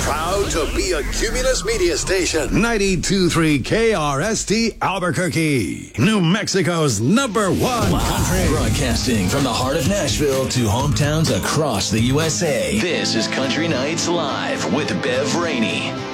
Proud to be a Cumulus Media Station. 92.3 KRST Albuquerque. New Mexico's #1 country. Broadcasting from the heart of Nashville to hometowns across the USA. This is Country Nights Live with Bev Rainey.